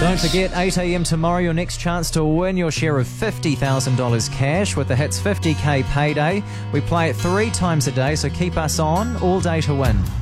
Don't forget, 8 a.m. tomorrow, your next chance to win your share of $50,000 cash with the Hits 50K payday. We play it 3 times a day, so keep us on all day to win.